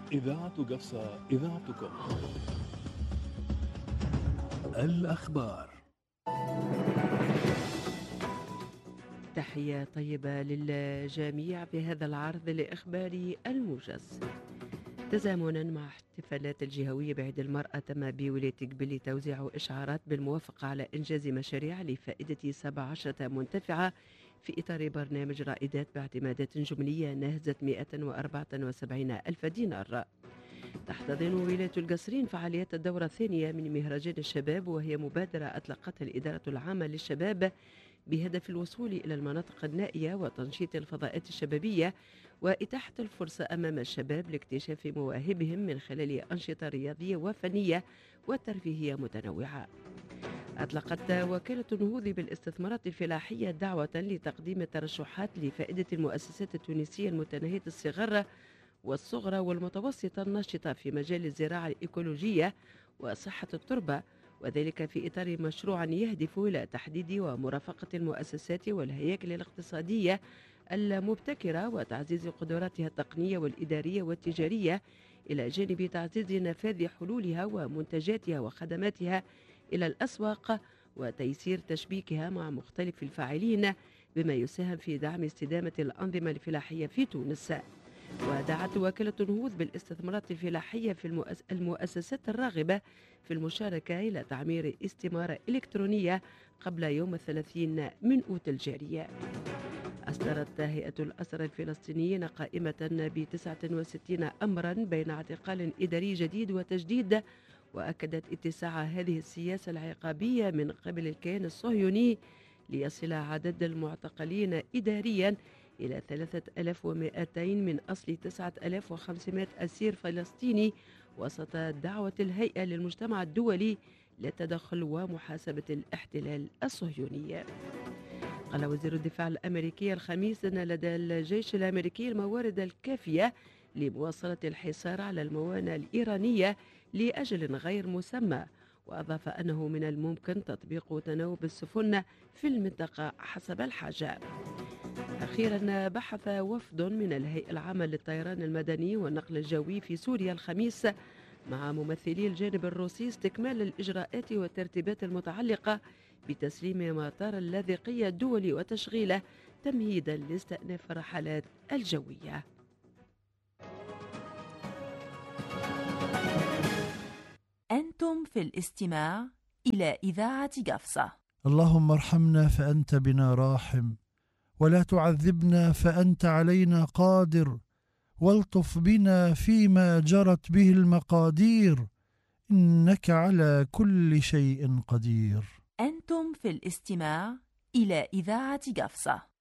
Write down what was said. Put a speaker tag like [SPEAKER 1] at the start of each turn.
[SPEAKER 1] إذاعة قفصة، إذاعتكم. الأخبار.
[SPEAKER 2] تحية طيبة للجميع في هذا العرض الإخباري الموجز. تزامنا مع احتفالات الجهوية بعيد المرأة، تم بولاية قبلي توزيع إشعارات بالموافقة على إنجاز مشاريع لفائدة 17 منتفعة في إطار برنامج رائدات باعتمادات جملية ناهزت 174 ألف دينار. تحتضن ولاية القصرين فعاليات الدورة الثانية من مهرجان الشباب، وهي مبادرة أطلقتها الإدارة العامة للشباب بهدف الوصول إلى المناطق النائية وتنشيط الفضاءات الشبابية وإتاحة الفرصة أمام الشباب لاكتشاف مواهبهم من خلال أنشطة رياضية وفنية وترفيهية متنوعة. أطلقت وكالة النهوض بالاستثمارات الفلاحية دعوة لتقديم الترشحات لفائدة المؤسسات التونسية المتناهية الصغر والصغرى والمتوسطة الناشطة في مجال الزراعة الإيكولوجية وصحة التربة، وذلك في إطار مشروع يهدف إلى تحديد ومرافقة المؤسسات والهياكل الاقتصادية المبتكرة وتعزيز قدراتها التقنية والإدارية والتجارية، إلى جانب تعزيز نفاذ حلولها ومنتجاتها وخدماتها إلى الأسواق وتيسير تشبيكها مع مختلف الفاعلين، بما يساهم في دعم استدامة الأنظمة الفلاحية في تونس. ودعت وكالة النهوض بالاستثمارات الفلاحية في المؤسسات الراغبة في المشاركة إلى تعمير استمارة إلكترونية قبل يوم 30 من أوت الجارية. أصدرت هيئة الأسرى الفلسطينيين قائمة ب69 أمرا بين اعتقال إداري جديد وتجديد، وأكدت اتساع هذه السياسة العقابية من قبل الكيان الصهيوني ليصل عدد المعتقلين إداريا إلى 3200 من أصل 9500 أسير فلسطيني، وسط دعوة الهيئة للمجتمع الدولي للتدخل ومحاسبة الاحتلال الصهيوني. قال وزير الدفاع الأمريكي الخميس أن لدى الجيش الأمريكي الموارد الكافية لمواصلة الحصار على الموانئ الإيرانية لأجل غير مسمى، وأضاف أنه من الممكن تطبيق تناوب السفن في المنطقة حسب الحاجة. أخيرا بحث وفد من الهيئة العامة للطيران المدني والنقل الجوي في سوريا الخميس مع ممثلي الجانب الروسي استكمال الإجراءات والترتيبات المتعلقة بتسليم مطار اللاذقية الدولي وتشغيله تمهيدا لاستئناف الرحلات الجوية.
[SPEAKER 3] أنتم في الاستماع إلى إذاعة قفصة.
[SPEAKER 4] اللهم ارحمنا فأنت بنا راحم، ولا تعذبنا فأنت علينا قادر، والطف بنا فيما جرت به المقادير، إنك على كل شيء قدير.
[SPEAKER 3] أنتم في الاستماع إلى إذاعة قفصة.